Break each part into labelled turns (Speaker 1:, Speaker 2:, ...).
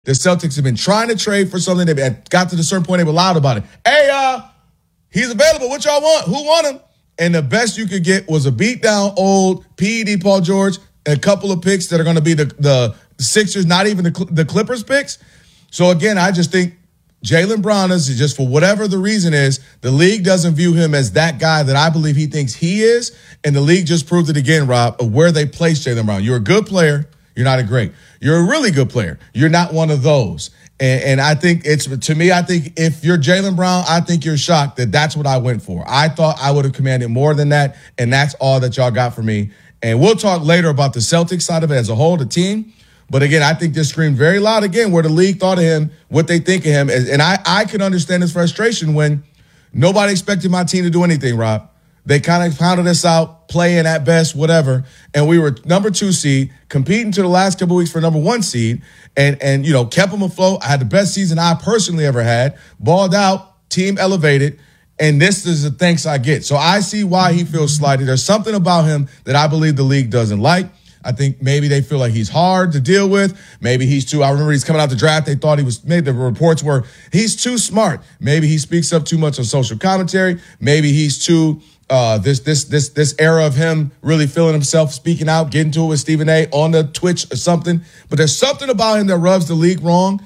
Speaker 1: The Celtics have been trying to trade for something. They got to the certain point they were loud about it. Hey, he's available. What y'all want? Who want him? And the best you could get was a beat-down old PED Paul George and a couple of picks that are going to be the Sixers, not even the Clippers picks. So, again, I just think Jaylen Brown is just, for whatever the reason is, the league doesn't view him as that guy that I believe he thinks he is. And the league just proved it again, Rob, of where they placed Jaylen Brown. You're a good player. You're not a great. You're a really good player. You're not one of those. And I think I think if you're Jaylen Brown, I think you're shocked that that's what I went for. I thought I would have commanded more than that, and that's all that y'all got for me. And we'll talk later about the Celtics side of it as a whole, the team. But again, I think this screamed very loud again where the league thought of him, what they think of him. And I can understand his frustration when nobody expected my team to do anything, Rob. They kind of pounded us out, playing at best, whatever. And we were number 2 seed, competing to the last couple of weeks for number 1 seed, and kept them afloat. I had the best season I personally ever had. Balled out, team elevated, and this is the thanks I get. So I see why he feels slighted. There's something about him that I believe the league doesn't like. I think maybe they feel like he's hard to deal with. Maybe he's too, I remember he's coming out the draft. They thought maybe the reports were he's too smart. Maybe he speaks up too much on social commentary. Maybe he's too, this era of him really feeling himself, speaking out, getting to it with Stephen A. on the Twitch or something. But there's something about him that rubs the league wrong.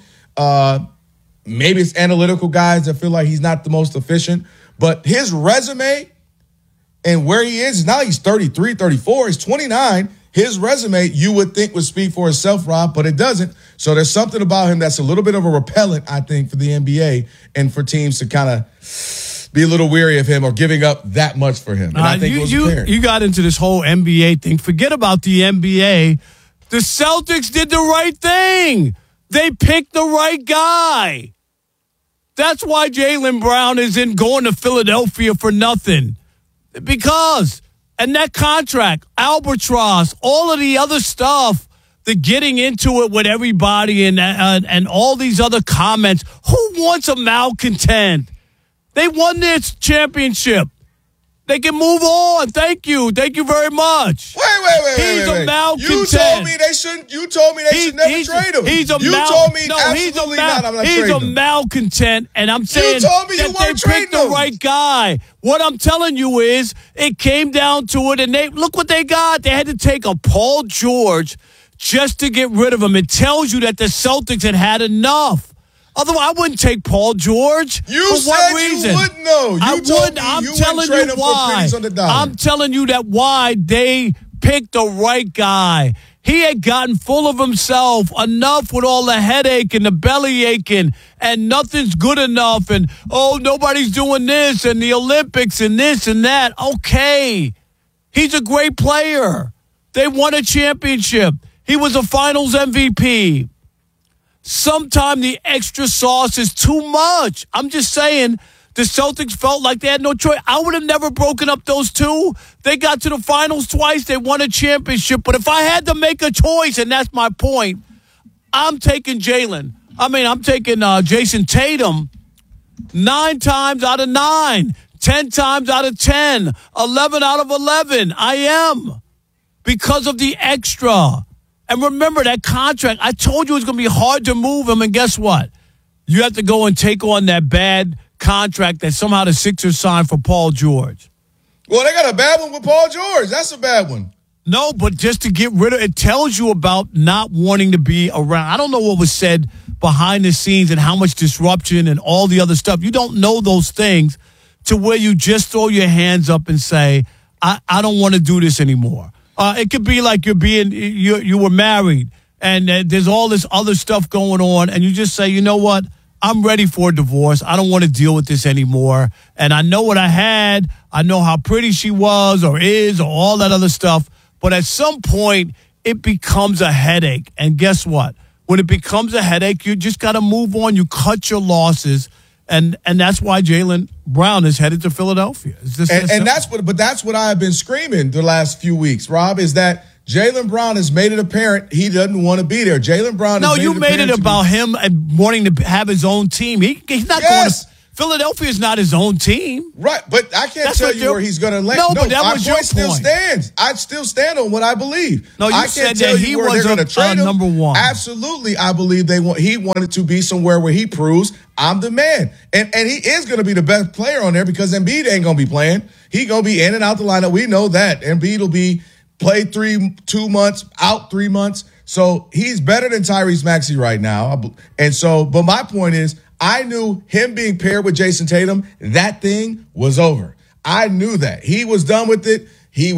Speaker 1: Maybe it's analytical guys that feel like he's not the most efficient. But his resume and where he is, now he's 33, 34, he's 29. His resume, you would think, would speak for itself, Rob, but it doesn't. So there's something about him that's a little bit of a repellent, I think, for the NBA and for teams to kind of be a little weary of him or giving up that much for him. And I think it was apparent.
Speaker 2: You got into this whole NBA thing. Forget about the NBA. The Celtics did the right thing. They picked the right guy. That's why Jaylen Brown isn't going to Philadelphia for nothing. Because... and that contract, albatross, all of the other stuff, the getting into it with everybody and all these other comments. Who wants a malcontent? They won this championship. They can move on. Thank you. Thank you very much.
Speaker 1: Wait.
Speaker 2: He's a malcontent.
Speaker 1: You told me they should never trade him.
Speaker 2: He's a malcontent, and I'm saying that they picked the right guy. What I'm telling you is it came down to it, and look what they got. They had to take a Paul George just to get rid of him. It tells you that the Celtics had enough. Otherwise, I wouldn't take Paul George.
Speaker 1: You
Speaker 2: For what reason?
Speaker 1: You wouldn't know.
Speaker 2: I'm telling you why. I'm telling you that why they picked the right guy. He had gotten full of himself enough with all the headache and the belly aching and nothing's good enough and, nobody's doing this and the Olympics and this and that. Okay. He's a great player. They won a championship. He was a finals MVP. Sometimes the extra sauce is too much. I'm just saying the Celtics felt like they had no choice. I would have never broken up those two. They got to the finals twice. They won a championship. But if I had to make a choice, and that's my point, I'm taking Jaylen. I'm taking Jason Tatum 9 times out of 9, 10 times out of 10, 11 out of 11. I am. Because of the extra. And remember that contract, I told you it was going to be hard to move him, and guess what? You have to go and take on that bad contract that somehow the Sixers signed for Paul George.
Speaker 1: Well, they got a bad one with Paul George. That's a bad one.
Speaker 2: No, but just to get rid of it tells you about not wanting to be around. I don't know what was said behind the scenes and how much disruption and all the other stuff. You don't know those things to where you just throw your hands up and say, I don't want to do this anymore. It could be like you were married and there's all this other stuff going on and you just say, you know what? I'm ready for a divorce. I don't want to deal with this anymore. And I know what I had. I know how pretty she was or is or all that other stuff. But at some point, it becomes a headache. And guess what? When it becomes a headache, you just got to move on. You cut your losses. And that's why Jaylen Brown is headed to Philadelphia.
Speaker 1: That's what I have been screaming the last few weeks, Rob, is that Jaylen Brown has made it apparent he doesn't want to be there. Jaylen Brown.
Speaker 2: No, you made it about him wanting to have his own team. He's not going to Philadelphia is not his own team.
Speaker 1: Right, but I can't tell you where he's going to land.
Speaker 2: No, but that was your point.
Speaker 1: Still stands. I still stand on what I believe.
Speaker 2: No, you said that he was number one.
Speaker 1: Absolutely, I believe he wanted to be somewhere where he proves I'm the man. And he is going to be the best player on there because Embiid ain't going to be playing. He going to be in and out the lineup. We know that. Embiid will be played 2 months, out 3 months. So he's better than Tyrese Maxey right now. And so, but my point is, I knew him being paired with Jason Tatum, that thing was over. I knew that. He was done with it.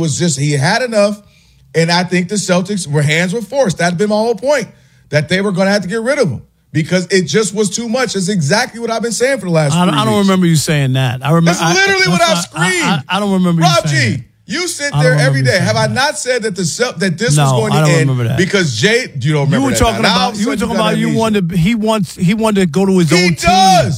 Speaker 1: He had enough. And I think the Celtics hands were forced. That'd been my whole point, that they were going to have to get rid of him because it just was too much. That's exactly what I've been saying for the last 3 weeks.
Speaker 2: I don't remember you saying that. I remember.
Speaker 1: That's literally what I've screamed.
Speaker 2: I don't remember you saying that.
Speaker 1: You sit there every day. Have I not said that this was going to end? Because you don't remember that.
Speaker 2: You were talking about he wanted to go to his own team.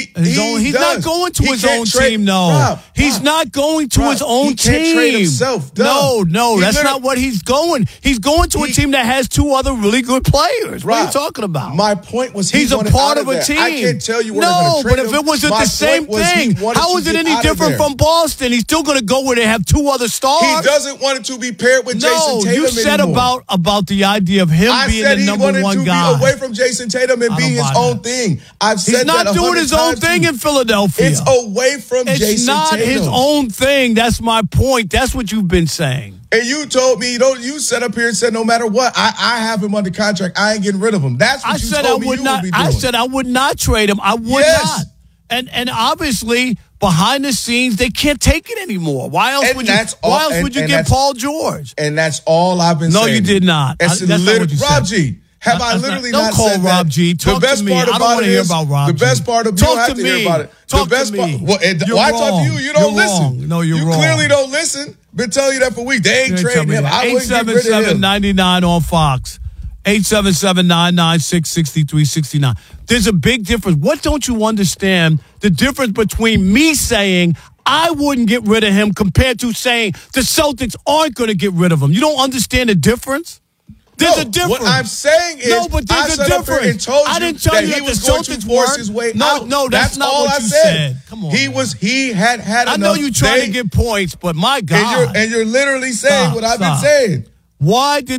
Speaker 2: He's not going to his own team, no. He's not going to his own team.
Speaker 1: He can't trade himself.
Speaker 2: No, that's not what he's going. He's going to a team that has 2 other really good players. What are you talking about?
Speaker 1: My point was
Speaker 2: he's a part of a team.
Speaker 1: I can't tell you where they're going to trade him.
Speaker 2: No, but if it wasn't the same thing, how is it any different from Boston? He's still going to go where they have 2 other stars.
Speaker 1: He doesn't want it to be paired with Jason Tatum anymore.
Speaker 2: No, you said about the idea of him being the number one guy.
Speaker 1: I said he wanted to be away from Jason Tatum and be his own thing. I've said that 100 times.
Speaker 2: He's not doing his own thing in Philadelphia.
Speaker 1: It's away from Jason Tatum.
Speaker 2: It's not his own thing. That's my point. That's what you've been saying.
Speaker 1: And you told me, you sat up here and said no matter what, I have him under contract. I ain't getting rid of him. That's what you told me you would be doing.
Speaker 2: I said I would not trade him. I would not. And obviously, behind the scenes, they can't take it anymore. Why else would you get Paul George?
Speaker 1: And that's all I've been saying.
Speaker 2: No, you did not.
Speaker 1: That's not what you said. Rob G. Have I literally not said that?
Speaker 2: Don't call Rob G. Talk to me. I don't want to hear about Rob G.
Speaker 1: The best part of you don't have to hear about it.
Speaker 2: Talk to me.
Speaker 1: Why talk to you? You don't listen.
Speaker 2: No, you're wrong.
Speaker 1: You clearly don't listen. Been telling you that for weeks. They ain't trading him. I wouldn't get rid of him.
Speaker 2: 877-99 on Fox. 877-996-6369. There's a big difference. What don't you understand? The difference between me saying I wouldn't get rid of him compared to saying the Celtics aren't going to get rid of him. You don't understand the difference? There's a difference.
Speaker 1: What I'm saying is,
Speaker 2: but there's a difference. I didn't tell you that the Celtics
Speaker 1: force his way out.
Speaker 2: No, that's not what you said. Come on.
Speaker 1: He had enough.
Speaker 2: I know you're trying to get points, but my God.
Speaker 1: And you're literally saying what I've been saying.
Speaker 2: Why was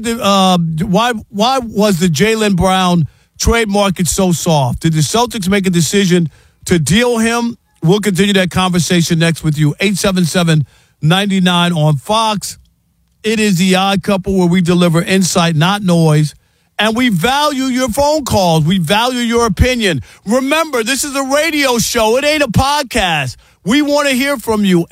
Speaker 2: the Jaylen Brown trade market so soft? Did the Celtics make a decision to deal him? We'll continue that conversation next with you. 877-99 on Fox. It is the Odd Couple where we deliver insight, not noise. And we value your phone calls. We value your opinion. Remember, this is a radio show. It ain't a podcast. We want to hear from you.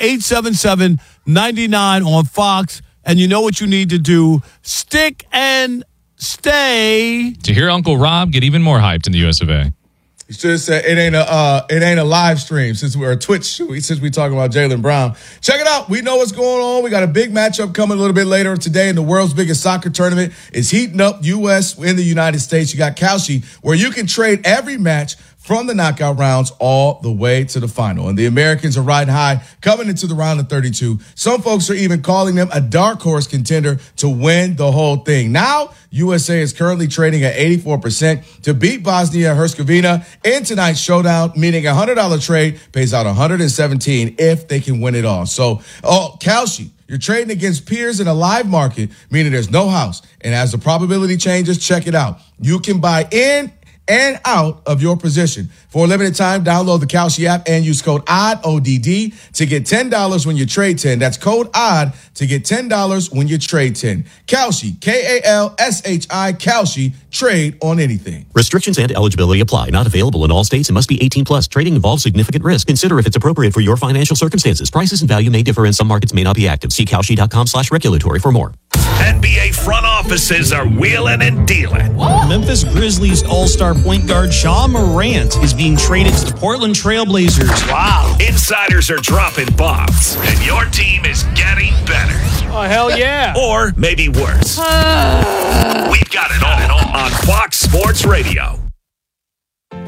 Speaker 2: 877-99 on Fox. And you know what you need to do. Stick and stay.
Speaker 3: To hear Uncle Rob get even more hyped in the US of A.
Speaker 1: You should have said it ain't a live stream since we're a Twitch, since we're talking about Jaylen Brown. Check it out. We know what's going on. We got a big matchup coming a little bit later today in the world's biggest soccer tournament. It's heating up U.S. in the United States. You got Kalshi, where you can trade every match from the knockout rounds all the way to the final. And the Americans are riding high coming into the round of 32. Some folks are even calling them a dark horse contender to win the whole thing. Now, USA is currently trading at 84% to beat Bosnia-Herzegovina in tonight's showdown, meaning a $100 trade pays out $117 if they can win it all. So, Kalshi, you're trading against peers in a live market, meaning there's no house. And as the probability changes, check it out. You can buy in and out of your position. For a limited time, download the Kalshi app and use code ODD, ODD, to get $10 when you trade 10. That's code ODD to get $10 when you trade 10. Kalshi, Kalshi, Kalshi, trade on anything.
Speaker 4: Restrictions and eligibility apply. Not available in all states and must be 18 plus. Trading involves significant risk. Consider if it's appropriate for your financial circumstances. Prices and value may differ and some markets may not be active. See Kalshi.com/regulatory for more.
Speaker 5: NBA front offices are wheeling and dealing.
Speaker 6: Memphis Grizzlies all-star point guard Ja Morant is being traded to the Portland Trailblazers.
Speaker 5: Wow. Insiders are dropping bombs, and your team is getting better.
Speaker 6: Oh, hell yeah.
Speaker 5: Or maybe worse. We've got it all on Fox Sports Radio.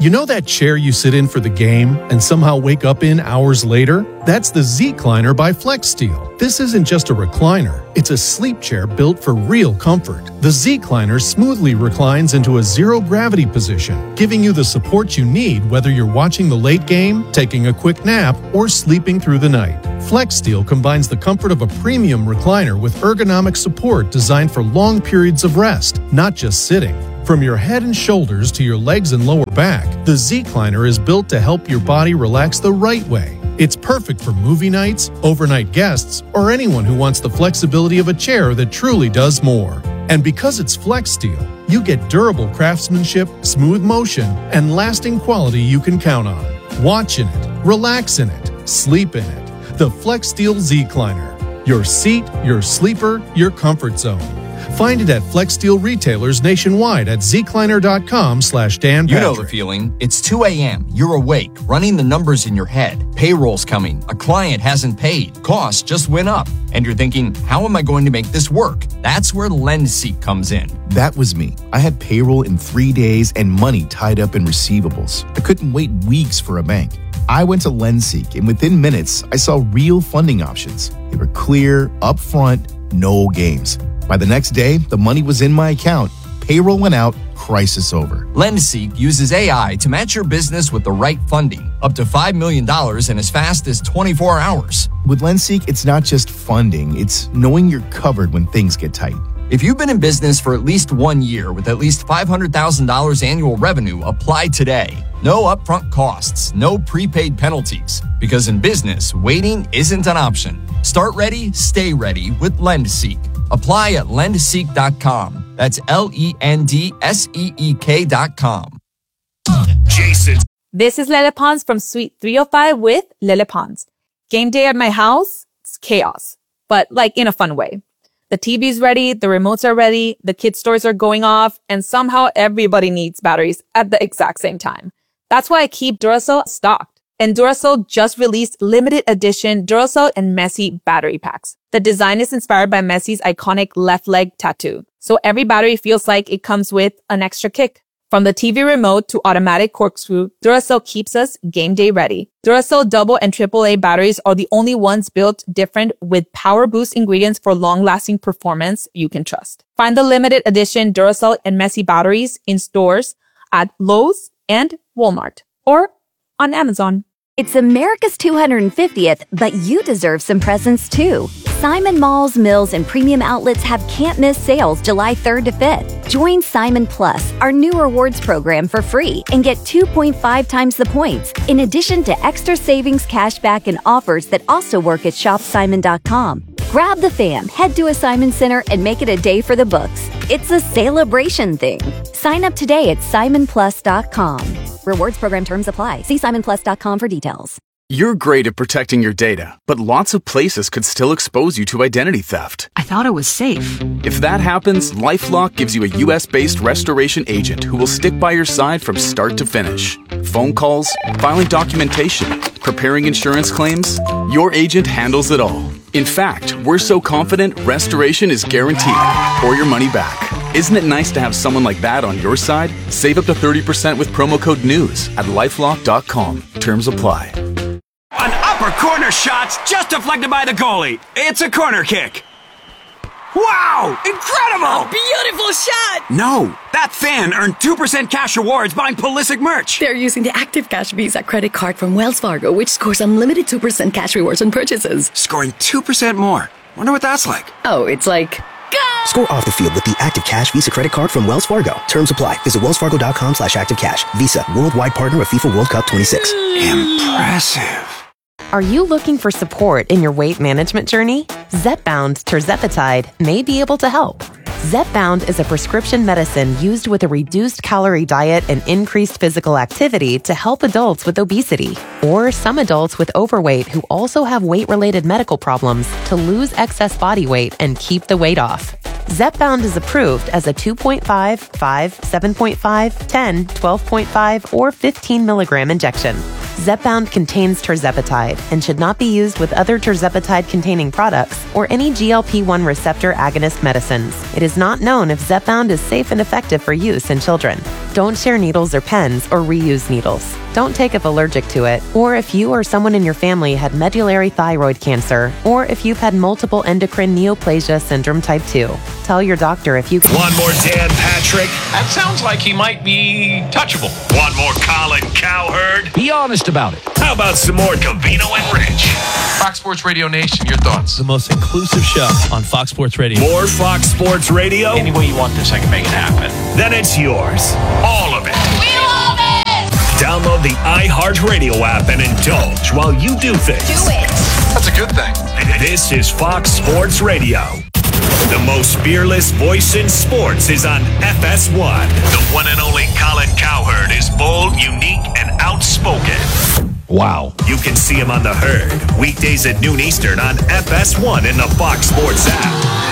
Speaker 7: You know that chair you sit in for the game and somehow wake up in hours later? That's the Z-Cliner by FlexSteel. This isn't just a recliner. It's a sleep chair built for real comfort. The Z-Cliner smoothly reclines into a zero-gravity position, giving you the support you need whether you're watching the late game, taking a quick nap, or sleeping through the night. FlexSteel combines the comfort of a premium recliner with ergonomic support designed for long periods of rest, not just sitting. From your head and shoulders to your legs and lower back, the Z-Cliner is built to help your body relax the right way. It's perfect for movie nights, overnight guests, or anyone who wants the flexibility of a chair that truly does more. And because it's FlexSteel, you get durable craftsmanship, smooth motion, and lasting quality you can count on. Watch in it, relax in it, sleep in it. The FlexSteel Z-Cliner. Your seat, your sleeper, your comfort zone. Find it at FlexSteel retailers nationwide at zcliner.com/Dan Patrick.
Speaker 8: You know the feeling. It's 2 a.m. You're awake, running the numbers in your head. Payroll's coming. A client hasn't paid. Costs just went up. And you're thinking, how am I going to make this work? That's where LendSeek comes in.
Speaker 9: That was me. I had payroll in 3 days and money tied up in receivables. I couldn't wait weeks for a bank. I went to LendSeek, and within minutes, I saw real funding options. They were clear, upfront, no games. By the next day, the money was in my account. Payroll went out, crisis over.
Speaker 8: LendSeek uses AI to match your business with the right funding, up to $5 million in as fast as 24 hours.
Speaker 9: With LendSeek, it's not just funding, it's knowing you're covered when things get tight.
Speaker 8: If you've been in business for at least 1 year with at least $500,000 annual revenue, apply today. No upfront costs, no prepaid penalties. Because in business, waiting isn't an option. Start ready, stay ready with LendSeek. Apply at lendseek.com. That's LENDSEEK.com.
Speaker 5: Jason.
Speaker 10: This is Lele Pons from Suite 305 with Lele Pons. Game day at my house, it's chaos, but like in a fun way. The TV's ready, the remotes are ready, the kids' toys are going off, and somehow everybody needs batteries at the exact same time. That's why I keep Duracell stocked. And Duracell just released limited edition Duracell and Messi battery packs. The design is inspired by Messi's iconic left leg tattoo. So every battery feels like it comes with an extra kick. From the TV remote to automatic corkscrew, Duracell keeps us game day ready. Duracell double and AAA batteries are the only ones built different with power boost ingredients for long-lasting performance you can trust. Find the limited edition Duracell and Messi batteries in stores at Lowe's and Walmart or on Amazon.
Speaker 11: It's America's 250th, but you deserve some presents too. Simon Malls, Mills, and premium outlets have can't-miss sales July 3rd to 5th. Join Simon Plus, our new rewards program, for free and get 2.5 times the points, in addition to extra savings, cashback, and offers that also work at shopsimon.com. Grab the fam, head to a Simon Center, and make it a day for the books. It's a celebration thing. Sign up today at simonplus.com. Rewards program terms apply. See simonplus.com for details.
Speaker 12: You're great at protecting your data, but lots of places could still expose you to identity theft.
Speaker 13: I thought it was safe.
Speaker 12: If that happens, LifeLock gives you a U.S.-based restoration agent who will stick by your side from start to finish. Phone calls, filing documentation, preparing insurance claims, your agent handles it all. In fact, we're so confident restoration is guaranteed or your money back. Isn't it nice to have someone like that on your side? Save up to 30% with promo code NEWS at LifeLock.com. Terms apply.
Speaker 14: An upper corner shot's just deflected by the goalie. It's a corner kick. Wow! Incredible!
Speaker 13: A beautiful shot!
Speaker 14: No, that fan earned 2% cash rewards buying Pulisic merch.
Speaker 13: They're using the Active Cash Visa credit card from Wells Fargo, which scores unlimited 2% cash rewards on purchases.
Speaker 14: Scoring 2% more. Wonder what that's like.
Speaker 13: Oh, it's like... Go!
Speaker 15: Score off the field with the Active Cash Visa credit card from Wells Fargo. Terms apply. Visit wellsfargo.com/activecash. Visa, worldwide partner of FIFA World Cup 26.
Speaker 14: Impressive.
Speaker 16: Are you looking for support in your weight management journey? Zepbound tirzepatide may be able to help. Zepbound is a prescription medicine used with a reduced calorie diet and increased physical activity to help adults with obesity or some adults with overweight who also have weight-related medical problems to lose excess body weight and keep the weight off. Zepbound is approved as a 2.5, 5, 7.5, 10, 12.5, or 15 milligram injection. Zepbound contains tirzepatide and should not be used with other tirzepatide-containing products or any GLP-1 receptor agonist medicines. It is not known if Zepbound is safe and effective for use in children. Don't share needles or pens or reuse needles. Don't take if allergic to it, or if you or someone in your family had medullary thyroid cancer, or if you've had multiple endocrine neoplasia syndrome type 2. Tell your doctor if you can.
Speaker 5: Want more Dan Patrick?
Speaker 17: That sounds like he might be touchable.
Speaker 5: Want more Colin Cowherd?
Speaker 17: Be honest about it.
Speaker 5: How about some more Covino and Rich?
Speaker 17: Fox Sports Radio Nation, your thoughts?
Speaker 2: The most inclusive show on Fox Sports Radio.
Speaker 5: More Fox Sports Radio?
Speaker 17: Any way you want this, I can make it happen.
Speaker 5: Then it's yours. All of it.
Speaker 18: We love it!
Speaker 5: Download the iHeartRadio app and indulge while you do things.
Speaker 18: Do it.
Speaker 17: That's a good thing.
Speaker 5: This is Fox Sports Radio. The most fearless voice in sports is on FS1. The one and only Colin Cowherd is bold, unique, and outspoken.
Speaker 17: Wow.
Speaker 5: You can see him on The Herd, weekdays at noon Eastern on FS1 in the Fox Sports app.